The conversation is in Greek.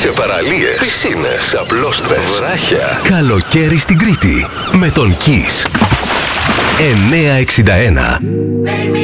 σε παραλίες, πισίνες, απλόστρες, βράχια. Καλοκαίρι στην Κρήτη με τον Kiss. 961.